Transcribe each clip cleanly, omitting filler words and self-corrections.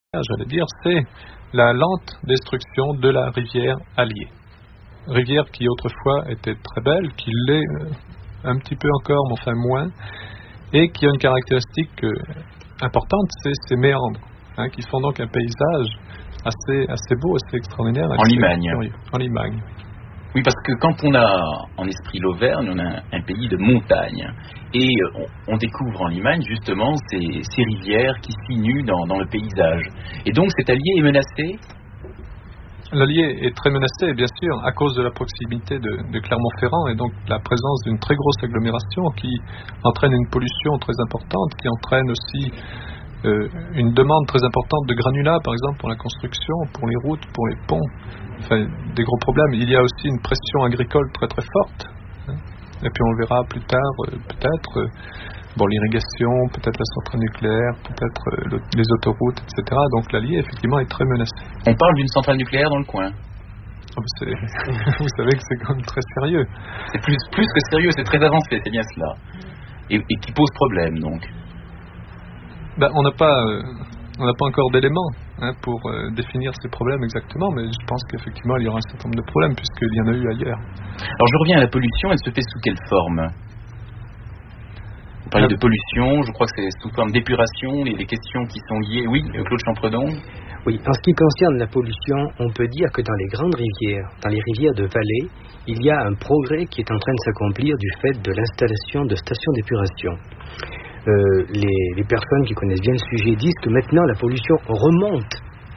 j'allais dire, c'est la lente destruction de la rivière Allier. Rivière qui autrefois était très belle, qui l'est un petit peu encore, mais enfin moins, et qui a une caractéristique importante, c'est ses méandres, qui font donc un paysage assez beau, assez extraordinaire. En Limagne. En Limagne. Oui, parce que quand on a en esprit l'Auvergne, on a un pays de montagne. Et on découvre en Limagne, justement, ces rivières qui s'innuent dans le paysage. Et donc, cet Allier est menacé ? L'Allier est très menacé, bien sûr, à cause de la proximité de Clermont-Ferrand et donc la présence d'une très grosse agglomération qui entraîne une pollution très importante, qui entraîne aussi une demande très importante de granulats, par exemple, pour la construction, pour les routes, pour les ponts. Enfin, des gros problèmes. Il y a aussi une pression agricole très très forte. Et puis on le verra plus tard, peut-être, l'irrigation, peut-être la centrale nucléaire, peut-être les autoroutes, etc. Donc l'Allier, effectivement, est très menacé. On parle d'une centrale nucléaire dans le coin. Vous savez que c'est quand même très sérieux. C'est plus que sérieux, c'est très avancé, c'est bien cela. Et qui pose problème, donc. On n'a pas encore d'éléments pour définir ces problèmes exactement, mais je pense qu'effectivement il y aura un certain nombre de problèmes puisqu'il y en a eu ailleurs. Alors je reviens à la pollution, elle se fait sous quelle forme ? Vous parlez de pollution, je crois que c'est sous forme d'épuration, les questions qui sont liées. Oui, Claude Champredon ? Oui, en ce qui concerne la pollution, on peut dire que dans les grandes rivières, dans les rivières de vallée, il y a un progrès qui est en train de s'accomplir du fait de l'installation de stations d'épuration. Les personnes qui connaissent bien le sujet disent que maintenant la pollution remonte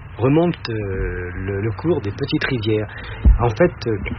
le cours des petites rivières. En fait,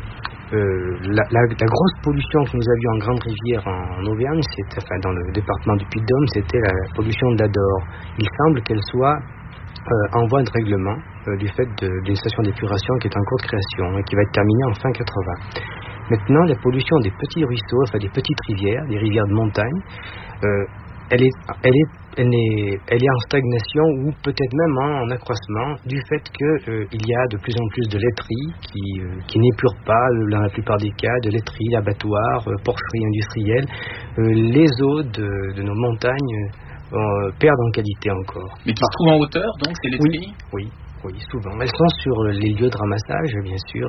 la grosse pollution que nous avions en grande rivière en Auvergne, dans le département du Puy-de-Dôme, c'était la pollution d'Ador. Il semble qu'elle soit en voie de règlement du fait d'une station d'épuration qui est en cours de création et qui va être terminée en fin 80. Maintenant, la pollution des petits ruisseaux, des petites rivières, des rivières de montagne, elle est en stagnation ou peut-être même en accroissement du fait qu'il y a de plus en plus de laiteries qui n'épurent pas, dans la plupart des cas, de laiteries, abattoirs, porcheries industrielles. Les eaux de nos montagnes perdent en qualité encore. Mais qui se trouvent en hauteur, donc, ces laiteries ? Oui, souvent. Elles sont sur les lieux de ramassage, bien sûr,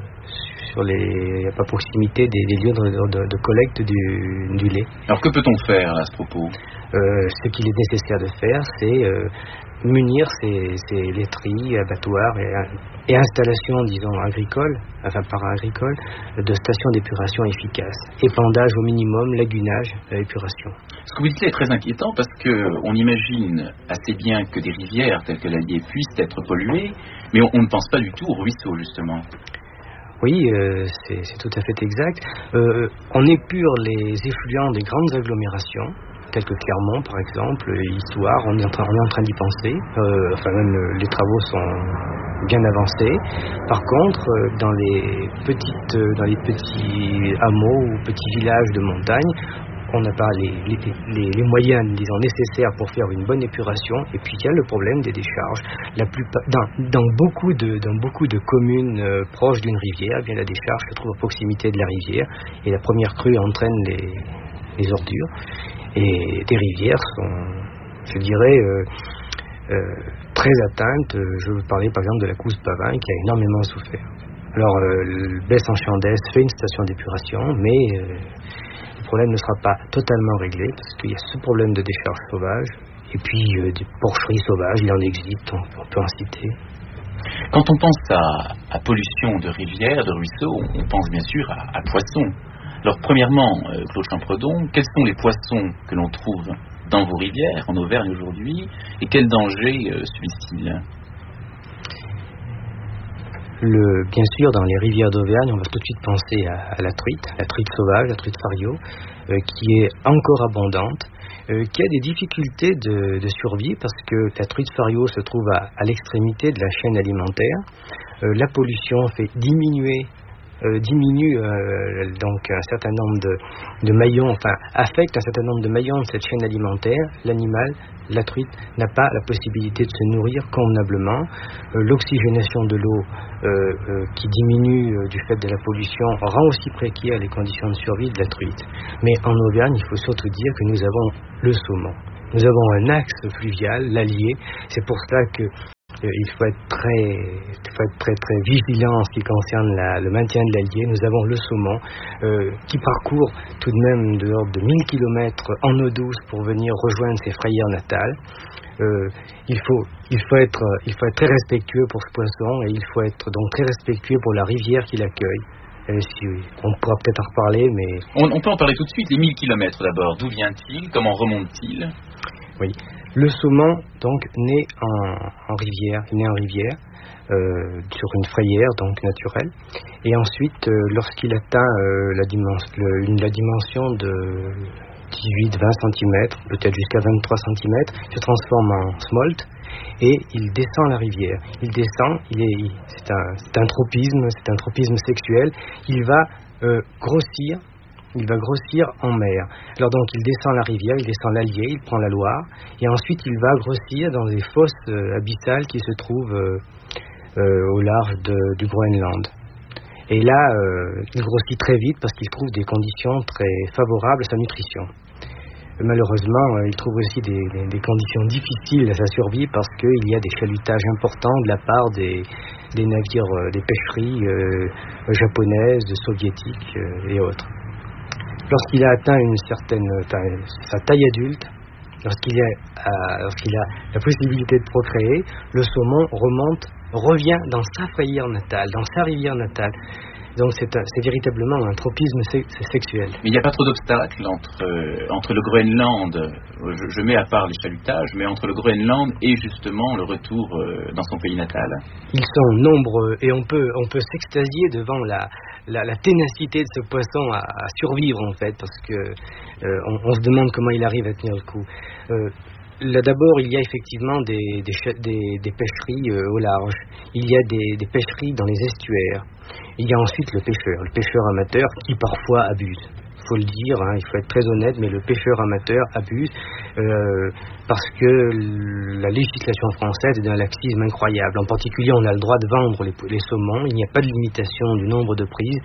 à proximité des lieux de collecte du lait. Alors que peut-on faire à ce propos ? Ce qu'il est nécessaire de faire, c'est munir ces laiteries, abattoirs et installations, disons, agricoles, para-agricoles, de stations d'épuration efficaces. Épandage au minimum, lagunage, épuration. Ce que vous dites est très inquiétant parce qu'on imagine assez bien que des rivières telles que l'Allier puissent être polluées, mais on ne pense pas du tout aux ruisseaux, justement. Oui, c'est tout à fait exact. On épure les effluents des grandes agglomérations, telles que Clermont par exemple, Histoire, on est en train d'y penser. Les travaux sont bien avancés. Par contre, dans les petits hameaux ou petits villages de montagne, on n'a pas les moyens, disons, nécessaires pour faire une bonne épuration. Et puis il y a le problème des décharges. Dans beaucoup de communes proches d'une rivière, la décharge se trouve à proximité de la rivière et la première crue entraîne les ordures. Et des rivières sont, je dirais, très atteintes. Je veux parler par exemple de la Couze-Pavin qui a énormément souffert. Alors, Besse-en-Chandès fait une station d'épuration, mais le problème ne sera pas totalement réglé parce qu'il y a ce problème de décharge sauvage et puis des porcheries sauvages, il en existe, on peut en citer. Quand on pense à pollution de rivières, de ruisseaux, on pense bien sûr à poissons. Alors premièrement, Claude Champredon, quels sont les poissons que l'on trouve dans vos rivières, en Auvergne aujourd'hui, et quels dangers subissent-ils ? Bien sûr, dans les rivières d'Auvergne, on va tout de suite penser à la truite sauvage, la truite fario, qui est encore abondante, qui a des difficultés de survie parce que la truite fario se trouve à l'extrémité de la chaîne alimentaire. La pollution fait diminue donc un certain nombre de maillons, affecte un certain nombre de maillons de cette chaîne alimentaire. L'animal, la truite, n'a pas la possibilité de se nourrir convenablement. L'oxygénation de l'eau qui diminue du fait de la pollution rend aussi précaires les conditions de survie de la truite. Mais en Auvergne, il faut surtout dire que nous avons le saumon. Nous avons un axe fluvial, l'Allier. C'est pour cela que il faut être très vigilant en ce qui concerne le maintien de l'Allier. Nous avons le saumon qui parcourt tout de même de l'ordre de 1000 km en eau douce pour venir rejoindre ses frayères natales. Il faut être très respectueux pour ce poisson, et il faut être donc très respectueux pour la rivière qui l'accueille. On pourra peut-être en reparler, mais... On peut en parler tout de suite. Les 1000 km d'abord, d'où vient-il? Comment remonte-t-il? Oui, le saumon donc naît en rivière, sur une frayère donc naturelle, et ensuite lorsqu'il atteint la dimension de 18-20 cm, peut-être jusqu'à 23 cm, il se transforme en smolt et il descend la rivière. Il descend, c'est un tropisme sexuel. Il va grossir en mer. Alors donc il descend la rivière, il descend l'Allier, il prend la Loire, et ensuite il va grossir dans des fosses abyssales qui se trouvent au large du Groenland. Et là, il grossit très vite parce qu'il trouve des conditions très favorables à sa nutrition. Malheureusement, il trouve aussi des conditions difficiles à sa survie parce qu'il y a des chalutages importants de la part des navires, des pêcheries japonaises, soviétiques et autres. Lorsqu'il a atteint sa taille adulte, lorsqu'il a la possibilité de procréer, le saumon revient dans sa frayère natale, dans sa rivière natale. Donc c'est véritablement un tropisme sexuel. Mais il n'y a pas trop d'obstacles entre le Groenland, je mets à part les chalutages, mais entre le Groenland et justement le retour dans son pays natal. Ils sont nombreux et on peut s'extasier devant la ténacité de ce poisson à survivre en fait, parce que on se demande comment il arrive à tenir le coup. Là d'abord, il y a effectivement des pêcheries au large. Il y a des pêcheries dans les estuaires. Il y a ensuite le pêcheur amateur qui parfois abuse. Il faut le dire, il faut être très honnête, mais le pêcheur amateur abuse parce que la législation française est d'un laxisme incroyable. En particulier, on a le droit de vendre les saumons. Il n'y a pas de limitation du nombre de prises.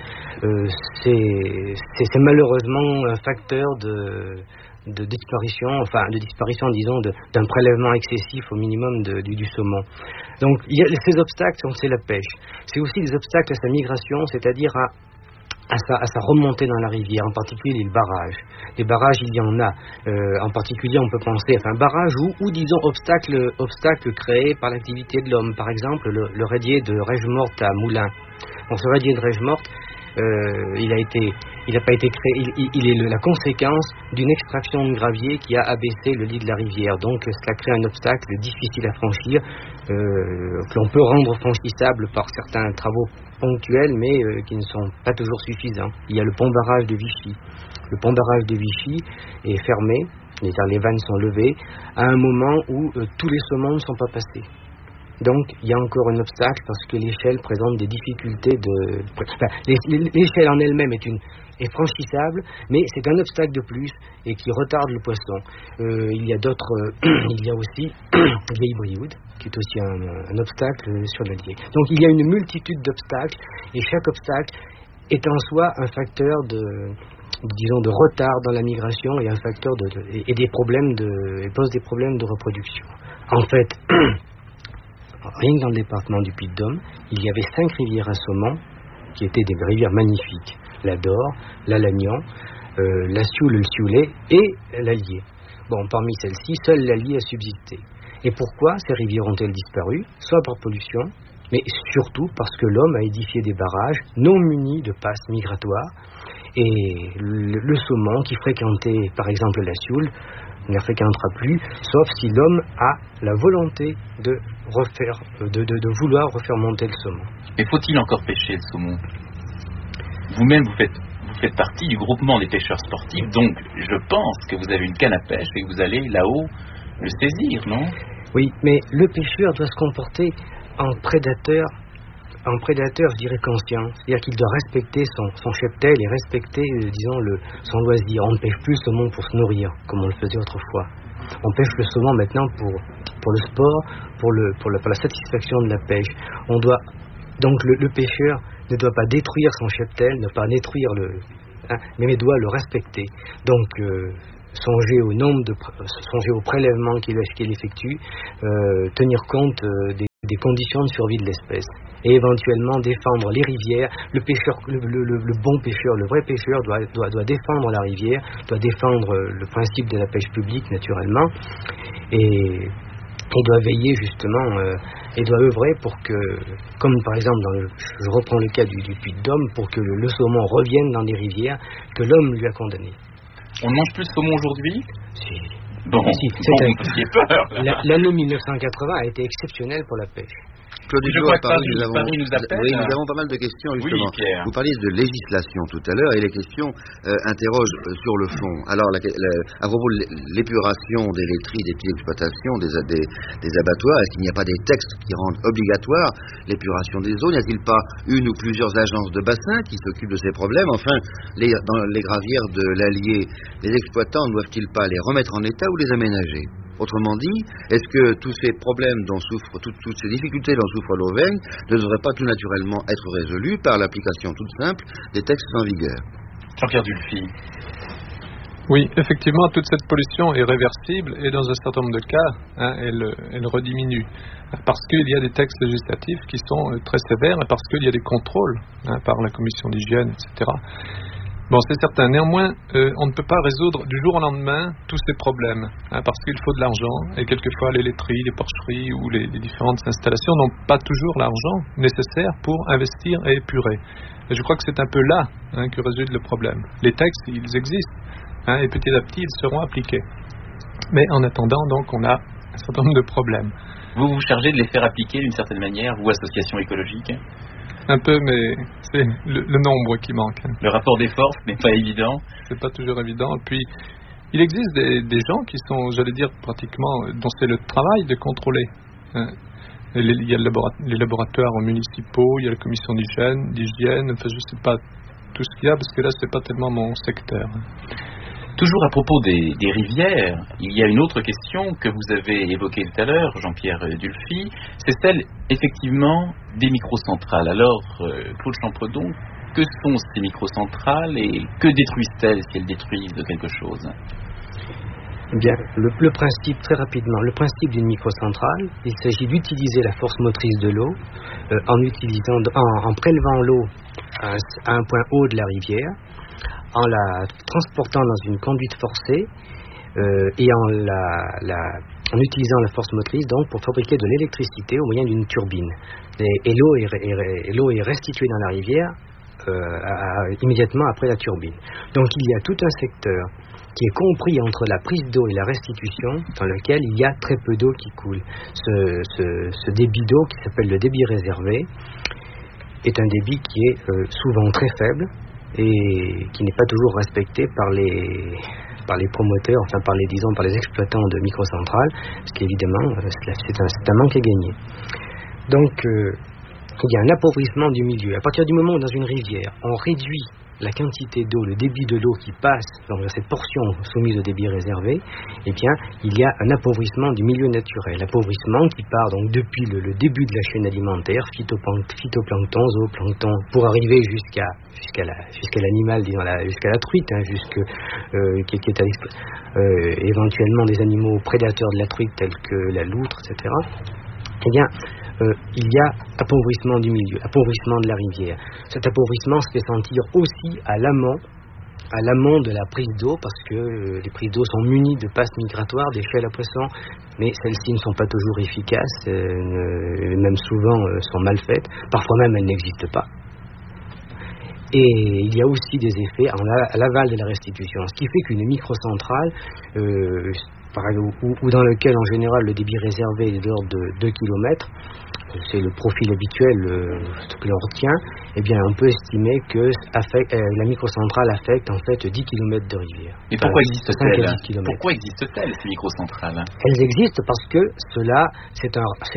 C'est malheureusement un facteur de disparition, disons, d'un prélèvement excessif au minimum du saumon. Donc, il y a ces obstacles, c'est la pêche. C'est aussi des obstacles à sa migration, c'est-à-dire à sa remontée dans la rivière, en particulier les barrages. Les barrages, il y en a. En particulier, on peut penser à un barrage ou disons, obstacle créé par l'activité de l'homme. Par exemple, le radier de Rège-Morte à Moulins. Bon, ce radier de Rège-Morte, il n'a pas été créé, il est la conséquence d'une extraction de gravier qui a abaissé le lit de la rivière. Donc cela crée un obstacle difficile à franchir, que l'on peut rendre franchissable par certains travaux ponctuels, mais qui ne sont pas toujours suffisants. Il y a le pont-barrage de Vichy. Le pont-barrage de Vichy est fermé, les vannes sont levées, à un moment où tous les saumons ne sont pas passés. Donc, il y a encore un obstacle parce que l'échelle présente des difficultés l'échelle en elle-même est franchissable, mais c'est un obstacle de plus et qui retarde le poisson. Il y a aussi vieille Brioude, qui est aussi un obstacle sur l'Allier. Donc, il y a une multitude d'obstacles et chaque obstacle est en soi un facteur de retard dans la migration et un facteur et pose des problèmes de reproduction. En fait, rien que dans le département du Puy-de-Dôme, il y avait 5 rivières à saumon qui étaient des rivières magnifiques. La Dore, la Lannion, la Sioule, le Sioulet et l'Allier. Bon, parmi celles-ci, seule l'Allier a subsisté. Et pourquoi ces rivières ont-elles disparu? Soit par pollution, mais surtout parce que l'homme a édifié des barrages non munis de passes migratoires. Et le saumon qui fréquentait par exemple la Sioule ne la fréquentera plus, sauf si l'homme a la volonté de vouloir refaire monter le saumon. Mais faut-il encore pêcher le saumon? Vous-même, vous faites partie du groupement des pêcheurs sportifs, donc je pense que vous avez une canne à pêche et que vous allez là-haut le saisir, non? Oui, mais le pêcheur doit se comporter en prédateur, je dirais conscient. C'est-à-dire qu'il doit respecter son cheptel et respecter, son loisir. On ne pêche plus le saumon pour se nourrir, comme on le faisait autrefois. On pêche le saumon maintenant pour le sport, pour la satisfaction de la pêche. Donc le pêcheur ne doit pas détruire son cheptel, ne pas détruire mais doit le respecter. Donc songer au prélèvements qu'il effectue, tenir compte des des conditions de survie de l'espèce et éventuellement défendre les rivières. Le pêcheur, le bon pêcheur, le vrai pêcheur doit défendre la rivière, doit défendre le principe de la pêche publique naturellement et doit veiller justement et doit œuvrer pour que, comme par exemple, je reprends le cas du Puy de Dôme, pour que le saumon revienne dans des rivières que l'homme lui a condamnées. On ne mange plus de saumon aujourd'hui ? Si. Bon, c'est peur. L'année 1980 a été exceptionnelle pour la pêche. Claude Je Duclos, crois que Paris nous appelle. Oui, nous avons pas mal de questions, justement. Oui, Pierre. Vous parliez de législation tout à l'heure, et les questions interrogent sur le fond. Alors, à propos de l'épuration des laiteries, des petites exploitations, des abattoirs, est-ce qu'il n'y a pas des textes qui rendent obligatoire l'épuration des eaux? N'y a-t-il pas une ou plusieurs agences de bassin qui s'occupent de ces problèmes? Enfin, dans les gravières de l'Allier, les exploitants ne doivent-ils pas les remettre en état ou les aménager? Autrement dit, est-ce que tous ces problèmes dont souffrent, toutes ces difficultés dont souffre l'Auvergne ne devraient pas tout naturellement être résolues par l'application toute simple des textes en vigueur? Jean-Pierre Dulphy. Oui, effectivement, toute cette pollution est réversible et dans un certain nombre de cas, elle rediminue. Parce qu'il y a des textes législatifs qui sont très sévères et parce qu'il y a des contrôles par la commission d'hygiène, etc. Bon, c'est certain. Néanmoins, on ne peut pas résoudre du jour au lendemain tous ces problèmes, parce qu'il faut de l'argent, et quelquefois les laiteries, les porcheries ou les différentes installations n'ont pas toujours l'argent nécessaire pour investir et épurer. Et je crois que c'est un peu là que réside le problème. Les textes, ils existent, et petit à petit, ils seront appliqués. Mais en attendant, donc, on a un certain nombre de problèmes. Vous vous chargez de les faire appliquer d'une certaine manière, vous, association écologique ? Un peu, mais c'est le nombre qui manque. Le rapport des forces n'est pas évident. C'est pas toujours évident. Puis, il existe des gens qui sont, j'allais dire, pratiquement, dont c'est le travail de contrôler. Il y a les laboratoires municipaux, il y a la commission d'hygiène, enfin, je ne sais pas tout ce qu'il y a, parce que là, c'est pas tellement mon secteur. Toujours à propos des rivières, il y a une autre question que vous avez évoquée tout à l'heure, Jean-Pierre Dulphy, c'est celle, effectivement, des microcentrales. Alors, Claude Champredon, que sont ces microcentrales et que détruisent-elles si elles détruisent quelque chose? Bien, le principe, très rapidement, le principe d'une microcentrale, il s'agit d'utiliser la force motrice de l'eau en prélevant l'eau à un point haut de la rivière, en la transportant dans une conduite forcée et en utilisant la force motrice donc pour fabriquer de l'électricité au moyen d'une turbine. Et l'eau est restituée dans la rivière immédiatement après la turbine. Donc il y a tout un secteur qui est compris entre la prise d'eau et la restitution, dans lequel il y a très peu d'eau qui coule. Ce débit d'eau, qui s'appelle le débit réservé, est un débit qui est souvent très faible et qui n'est pas toujours respecté par les promoteurs, enfin par les exploitants de microcentrales, parce qu'évidemment c'est un manque à gagner. Donc il y a un appauvrissement du milieu. À partir du moment où dans une rivière on réduit la quantité d'eau, le débit de l'eau qui passe dans cette portion soumise au débit réservé, eh bien, il y a un appauvrissement du milieu naturel. L'appauvrissement qui part donc depuis le début de la chaîne alimentaire, phytoplancton, zooplancton, pour arriver jusqu'à l'animal, disons, jusqu'à la truite, qui est éventuellement des animaux prédateurs de la truite tels que la loutre, etc. Eh bien, il y a appauvrissement du milieu, appauvrissement de la rivière. Cet appauvrissement se fait sentir aussi à l'amont de la prise d'eau, parce que les prises d'eau sont munies de passes migratoires, d'échelles à poissons, mais celles-ci ne sont pas toujours efficaces, même souvent sont mal faites, parfois même elles n'existent pas. Et il y a aussi des effets à l'aval de la restitution, ce qui fait qu'une microcentrale, ou dans lequel en général le débit réservé est de l'ordre de 2 km, c'est le profil habituel que l'on retient, eh bien on peut estimer que la microcentrale affecte en fait 10 km de rivière. Et pourquoi existent-elles? Pourquoi existent-elles ces microcentrales? Elles existent parce que cela, c'est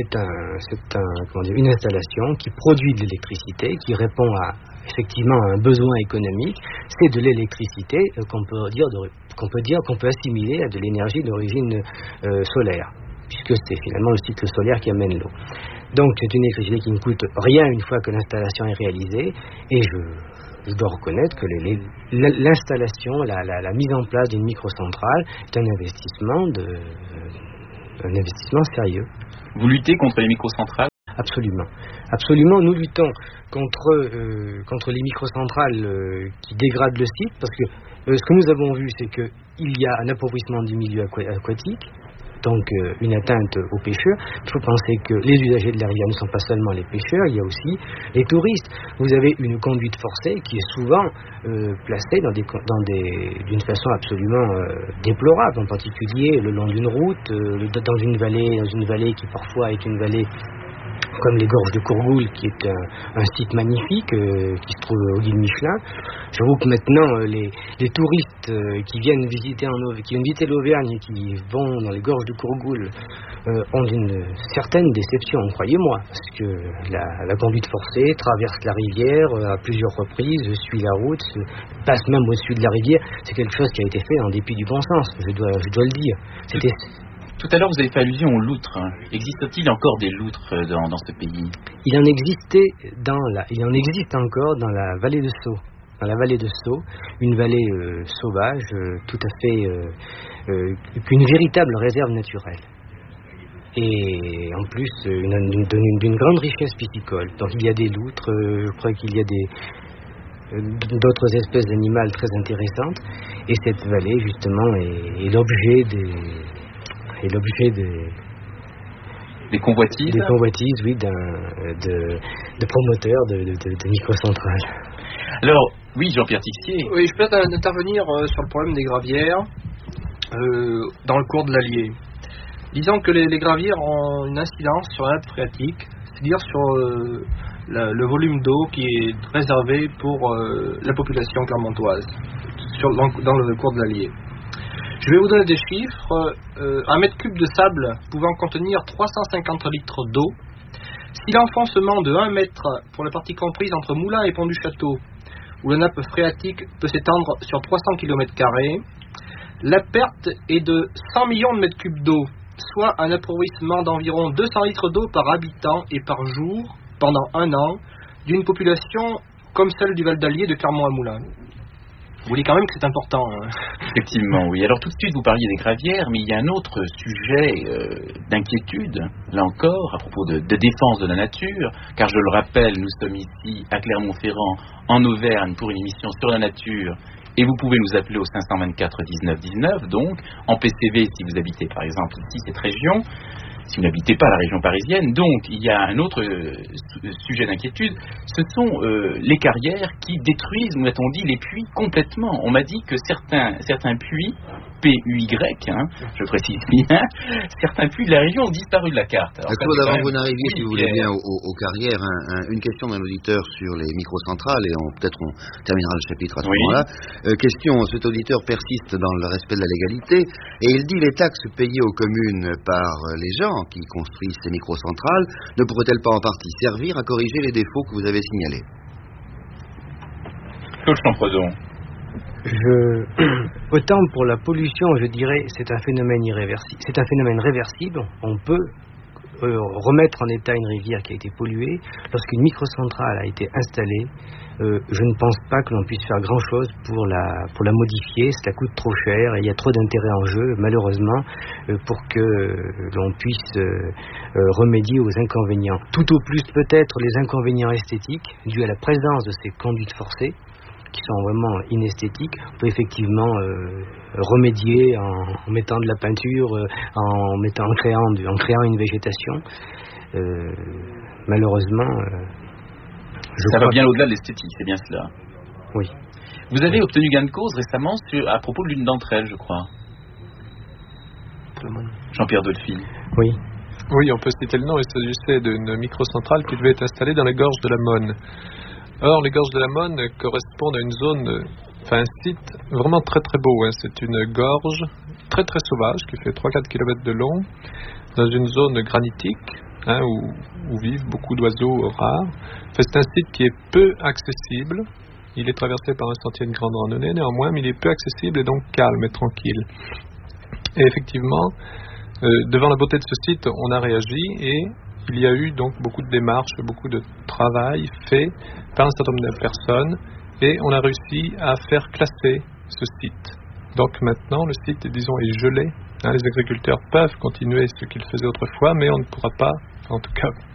une installation qui produit de l'électricité, qui répond effectivement à un besoin économique. C'est de l'électricité qu'on peut assimiler à de l'énergie d'origine solaire, puisque c'est finalement le cycle solaire qui amène l'eau. Donc c'est une électricité qui ne coûte rien une fois que l'installation est réalisée, et je dois reconnaître que l'installation, la mise en place d'une microcentrale est un investissement sérieux. Vous luttez contre les microcentrales? Absolument. Absolument, nous luttons contre les microcentrales qui dégradent le site, parce que ce que nous avons vu, c'est qu'il y a un appauvrissement du milieu aquatique, donc une atteinte aux pêcheurs. Il faut penser que les usagers de la rivière ne sont pas seulement les pêcheurs, il y a aussi les touristes. Vous avez une conduite forcée qui est souvent placée d'une façon absolument déplorable, en particulier le long d'une route, dans une vallée qui parfois est une vallée comme les gorges de Courgoul, qui est un site magnifique qui se trouve au guide Michelin. J'avoue que maintenant les touristes qui viennent visiter l'Auvergne et qui vont dans les gorges de Courgoul ont une certaine déception, croyez-moi, parce que la conduite forcée traverse la rivière à plusieurs reprises, suit la route, passe même au-dessus de la rivière. C'est quelque chose qui a été fait en dépit du bon sens, je dois le dire. Tout à l'heure, vous avez fait allusion aux loutres. Existe-t-il encore des loutres dans ce pays? Il en existe encore dans la vallée de Sceaux. Dans la vallée de Sceaux, une vallée sauvage, tout à fait, une véritable réserve naturelle. Et en plus, d'une grande richesse piscicole. Donc il y a des loutres, je crois qu'il y a d'autres espèces animales très intéressantes. Et cette vallée, justement, est l'objet des convoitises. Des convoitises, oui, de promoteurs de microcentrales. Alors, oui, Jean-Pierre Tixier. Oui, je peux intervenir sur le problème des gravières dans le cours de l'Allier. Disons que les gravières ont une incidence sur la nappe phréatique, c'est-à-dire sur le volume d'eau qui est réservé pour la population clermontoise dans le cours de l'Allier. Je vais vous donner des chiffres. Un mètre cube de sable pouvant contenir 350 litres d'eau. Si l'enfoncement de 1 mètre pour la partie comprise entre Moulins et Pont du Château, où la nappe phréatique peut s'étendre sur 300 km², la perte est de 100 millions de mètres cubes d'eau, soit un appauvrissement d'environ 200 litres d'eau par habitant et par jour pendant 1 an d'une population comme celle du Val d'Allier de Clermont à Moulins. Vous voyez quand même que c'est important. Effectivement, oui. Alors tout de suite, vous parliez des gravières, mais il y a un autre sujet d'inquiétude, là encore, à propos de défense de la nature, car je le rappelle, nous sommes ici à Clermont-Ferrand, en Auvergne, pour une émission sur la nature, et vous pouvez nous appeler au 524 19 19, donc, en PCV si vous habitez par exemple ici, cette région, si vous n'habitez pas la région parisienne. Donc, il y a un autre sujet d'inquiétude, ce sont les carrières qui détruisent, nous a-t-on dit, les puits complètement. On m'a dit que certains puits, PUY, je précise bien, certains puits de la région ont disparu de la carte. Claude, avant que vous n'arriviez, si vous voulez bien, aux carrières, une question d'un auditeur sur les microcentrales, et peut-être on terminera le chapitre à ce moment-là. Question, cet auditeur persiste dans le respect de la légalité, et il dit les taxes payées aux communes par les gens qui construisent ces microcentrales ne pourraient-elles pas en partie servir à corriger les défauts que vous avez signalés? Claude Champredon. Autant pour la pollution, je dirais, c'est un phénomène irréversible. C'est un phénomène réversible. On peut remettre en état une rivière qui a été polluée. Lorsqu'une microcentrale a été installée, je ne pense pas que l'on puisse faire grand-chose pour la modifier. Cela coûte trop cher et il y a trop d'intérêt en jeu, malheureusement, pour que l'on puisse remédier aux inconvénients. Tout au plus peut-être les inconvénients esthétiques dus à la présence de ces conduites forcées, qui sont vraiment inesthétiques. On peut effectivement remédier en mettant de la peinture, en créant une végétation. Malheureusement, ça va bien au-delà de l'esthétique, c'est bien cela. Oui. Vous avez obtenu gain de cause récemment à propos de l'une d'entre elles, je crois. Jean-Pierre Dolphy. Oui. Oui, on peut citer le nom. Il s'agissait d'une microcentrale qui devait être installée dans les gorges de la Monne. Or, les gorges de la Monne correspondent à une zone, un site vraiment très très beau. C'est une gorge très très sauvage qui fait 3-4 km de long, dans une zone granitique où vivent beaucoup d'oiseaux rares. C'est un site qui est peu accessible. Il est traversé par un sentier de grande randonnée néanmoins, mais il est peu accessible et donc calme et tranquille. Et effectivement, devant la beauté de ce site, on a réagi et il y a eu donc beaucoup de démarches, beaucoup de travail fait par un certain nombre de personnes et on a réussi à faire classer ce site. Donc maintenant, le site, disons, est gelé. Les agriculteurs peuvent continuer ce qu'ils faisaient autrefois, mais on ne pourra pas, en tout cas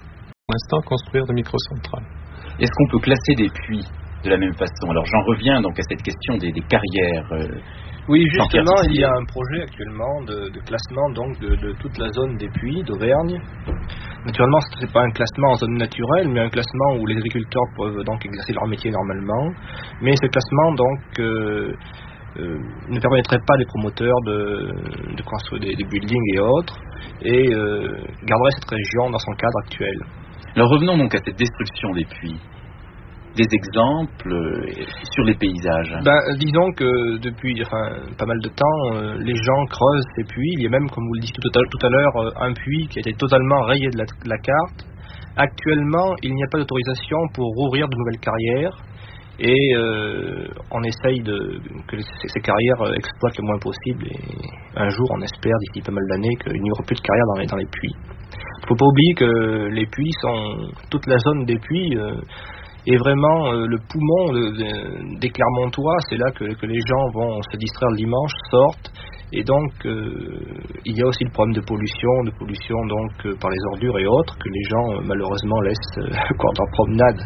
l'instant construire des microcentrales. Est-ce qu'on peut classer des puits de la même façon? Alors j'en reviens donc à cette question des carrières. Oui, justement, il y a un projet actuellement de classement donc de toute la zone des puits d'Auvergne. Naturellement, ce n'est pas un classement en zone naturelle, mais un classement où les agriculteurs peuvent donc exercer leur métier normalement. Mais ce classement donc ne permettrait pas des promoteurs de construire des buildings et autres, et garderait cette région dans son cadre actuel. Alors revenons donc à cette destruction des puits. Des exemples sur les paysages. Disons que depuis pas mal de temps, les gens creusent ces puits. Il y a même, comme vous le disiez tout à l'heure, un puits qui a été totalement rayé de la carte. Actuellement, il n'y a pas d'autorisation pour rouvrir de nouvelles carrières, et on essaye que ces carrières exploitent le moins possible, et un jour on espère, d'ici pas mal d'années, qu'il n'y aura plus de carrières dans les puits. Il ne faut pas oublier que les puits toute la zone des puits est vraiment le poumon des Clermontois. C'est là que les gens vont se distraire le dimanche, sortent, et donc il y a aussi le problème de pollution donc par les ordures et autres, que les gens malheureusement laissent en promenade.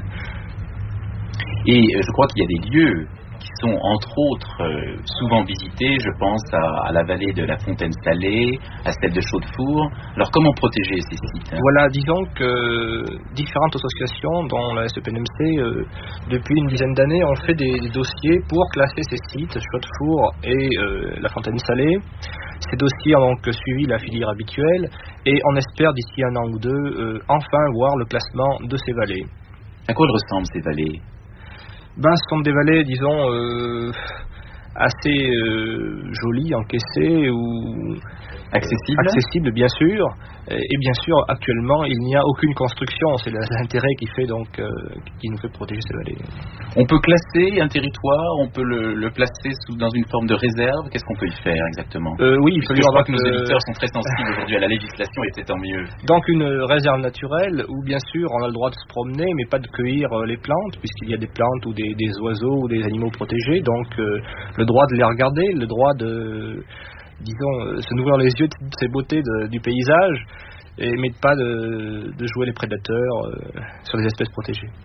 Et je crois qu'il y a des lieux qui sont entre autres souvent visités. Je pense à la vallée de la Fontaine-Salée, à celle de Chaudefour. Alors comment protéger ces sites? Voilà, disons que différentes associations, dont la SEPNMC, depuis une dizaine d'années, ont fait des dossiers pour classer ces sites, Chaudefour et la Fontaine-Salée. Ces dossiers ont donc suivi la filière habituelle, et on espère d'ici un an ou deux enfin voir le classement de ces vallées. À quoi elles ressemblent ces vallées? Ce sont des vallées, disons, assez jolies, encaissées ou accessibles, bien sûr. Et bien sûr, actuellement, il n'y a aucune construction. C'est l'intérêt qui nous fait protéger ces vallées. On peut classer un territoire, on peut le placer dans une forme de réserve. Qu'est-ce qu'on peut y faire exactement? Oui, je crois que nos éditeurs sont très sensibles aujourd'hui à la législation, et c'est tant mieux. Donc une réserve naturelle où bien sûr on a le droit de se promener, mais pas de cueillir les plantes, puisqu'il y a des plantes ou des oiseaux ou des animaux protégés. Donc le droit de les regarder, le droit de, disons, se nourrir les yeux de ces beautés du paysage, mais pas de jouer les prédateurs sur les espèces protégées.